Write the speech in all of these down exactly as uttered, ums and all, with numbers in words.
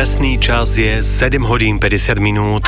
Presný čas je sedem hodín päťdesiat minút.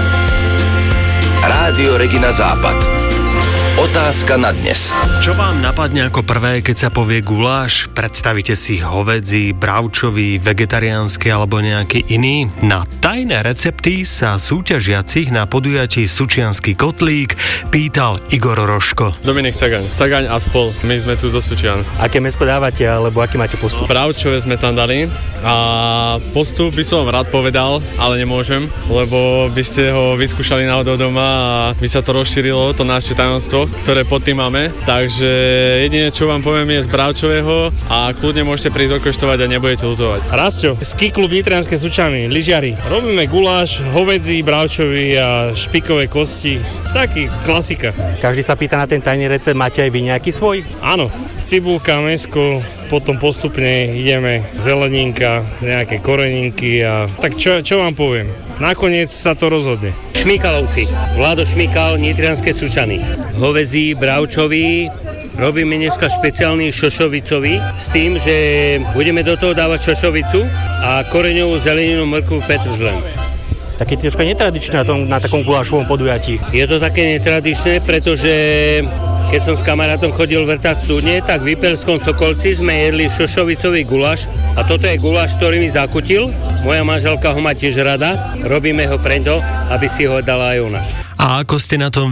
Rádio Regina Západ. Otázka na dnes. Čo vám napadne ako prvé, keď sa povie guláš? Predstavíte si hovedzí, bravčový, vegetariánsky alebo nejaký iný? Na tajné recepty sa súťažiacich na podujatí Sučiansky kotlík pýtal Igor Roško. Dominik Cagaň. Cagaň a spol. My sme tu zo Sučian. Aké mäsko dávate, alebo aký máte postup? Bravčové sme tam dali a postup by som rád povedal, ale nemôžem, lebo by ste ho vyskúšali náhodou doma a by sa to rozšírilo, to naše tajomstvo, ktoré pod tým máme. Takže jedine, čo vám poviem, je z bravčového a kľudne môžete prísť okoštovať a nebudete ľutovať. Rastio, ski klub Nitrianske Sučany, lyžiari. Robíme guláš, hovedzí, bravčový a špikové kosti. Taký klasika. Každý sa pýta na ten tajný recept, máte aj vy nejaký svoj? Áno, cibulka, mäsko, potom postupne ideme zeleninka, nejaké koreninky a tak čo, čo vám poviem? Nakoniec sa to rozhodne. Šmikalovci, Vlado Šmikal, Nitrianske Sučany. Hovedzí, bravčový, robíme dneska špeciálny šošovicový s tým, že budeme do toho dávať šošovicu a koreňovú zeleninu, mrkvu, petržlen. Také troška netradičné na, tom, na takom gulášovom podujatí. Je to také netradičné, pretože keď som s kamarátom chodil vrtať studne, tak v Vypelskom Sokolci sme jedli šošovicový guláš a toto je guláš, ktorý mi zakutil. Moja manželka ho má tiež rada, robíme ho preto, aby si ho dala aj ona. A ako ste na tom